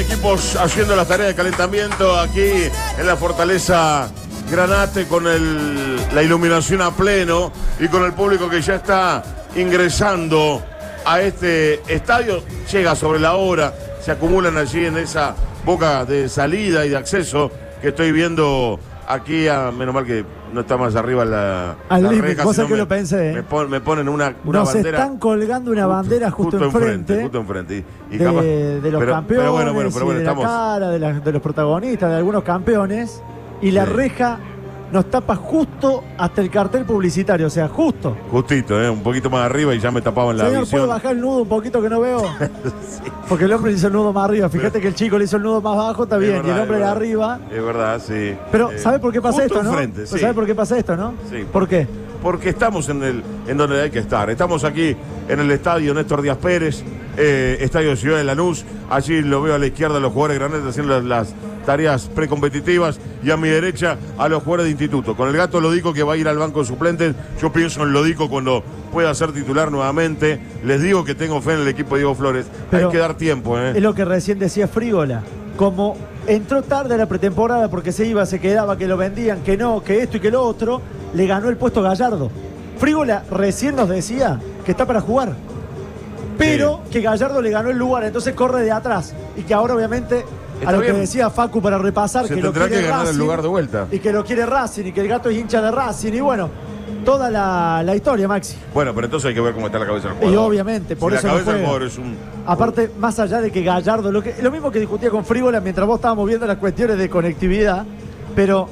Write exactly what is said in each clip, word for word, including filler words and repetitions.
equipos haciendo las tareas de calentamiento aquí en la Fortaleza Granate con el, la iluminación a pleno y con el público que ya está ingresando a este estadio. Llega sobre la hora, se acumulan allí en esa boca de salida y de acceso que estoy viendo aquí, a, menos mal que no está más arriba la, Al la límite, reja, cosa sino que me, lo pensé, ¿eh? me, pon, me ponen una, una Nos bandera. están colgando una bandera justo, justo enfrente, enfrente. Justo enfrente. Y, y de, capaz, de los pero, campeones, pero bueno, bueno, pero bueno, y de estamos... la cara, de, la, de los protagonistas, de algunos campeones. Y la sí. reja nos tapa justo hasta el cartel publicitario, o sea, justo. Justito, ¿eh? Un poquito más arriba y ya me tapaban la Señor, visión. ¿puedo bajar el nudo un poquito que no veo? Sí. Porque el hombre le hizo el nudo más arriba. Fíjate pero, que el chico le hizo el nudo más bajo, está bien, verdad, y el hombre de arriba. Es verdad, sí. Pero, eh, ¿sabe por qué pasa esto, no? Enfrente, sí. ¿Sabe por qué pasa esto, no? Sí. ¿Por qué? Porque estamos en el en donde hay que estar. Estamos aquí en el estadio Néstor Díaz Pérez, eh, estadio Ciudad de Lanús. Allí lo veo a la izquierda a los jugadores granetes haciendo las, las tareas precompetitivas y a mi derecha a los jugadores de instituto. Con el gato Lodico que va a ir al banco de suplentes. Yo pienso en Lodico cuando pueda ser titular nuevamente. Les digo que tengo fe en el equipo de Diego Flores. Pero hay que dar tiempo, ¿eh? Es lo que recién decía Frígola. Como entró tarde a la pretemporada porque se iba, se quedaba, que lo vendían, que no, que esto y que lo otro, le ganó el puesto Gallardo. Frígola recién nos decía que está para jugar, pero sí, que Gallardo le ganó el lugar, entonces corre de atrás. Y que ahora obviamente, está a lo bien. Que decía Facu para repasar, se que lo quiere que ganar Racing, el lugar de vuelta. Y que lo quiere Racing, y que el gato es hincha de Racing, y bueno, toda la, la historia, Maxi. Bueno, pero entonces hay que ver cómo está la cabeza del jugador. Y obviamente, por si eso la cabeza no del jugador es un... Aparte, más allá de que Gallardo, lo, que, lo mismo que discutía con Frígola mientras vos estábamos viendo las cuestiones de conectividad, pero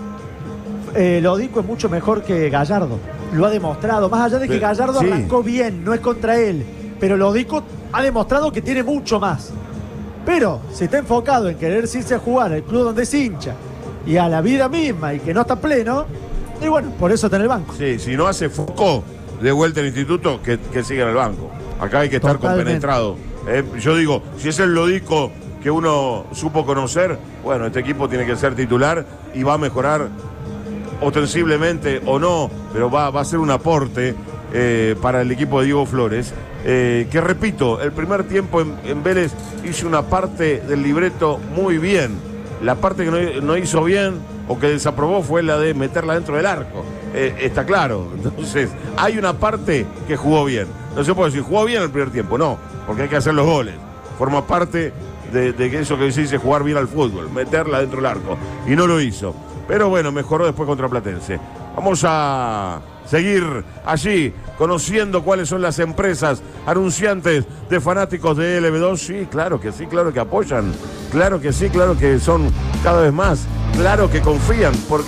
eh, Lodico es mucho mejor que Gallardo. Lo ha demostrado, más allá de que pero, Gallardo sí. arrancó bien, no es contra él, pero Lodico ha demostrado que tiene mucho más. Pero si está enfocado en querer irse a jugar al club donde es hincha y a la vida misma y que no está pleno, y bueno, por eso está en el banco. Sí, si no hace foco de vuelta al instituto, que, que siga en el banco. Acá hay que estar Totalmente. compenetrado. Eh, yo digo, si es el Lodico que uno supo conocer, bueno, este equipo tiene que ser titular y va a mejorar ostensiblemente o no, pero va, va a ser un aporte eh, para el equipo de Diego Flores. Eh, que repito, el primer tiempo en, en Vélez hizo una parte del libreto muy bien. La parte que no, no hizo bien o que desaprobó fue la de meterla dentro del arco. Eh, está claro. Entonces, hay una parte que jugó bien. No se puede decir, jugó bien el primer tiempo, no, porque hay que hacer los goles. Forma parte de, de eso que se dice jugar bien al fútbol, meterla dentro del arco. Y no lo hizo. Pero bueno, mejoró después contra Platense. Vamos a seguir allí conociendo cuáles son las empresas anunciantes de fanáticos de L B dos. Sí, claro que sí, claro que apoyan. Claro que sí, claro que son cada vez más. Claro que confían, porque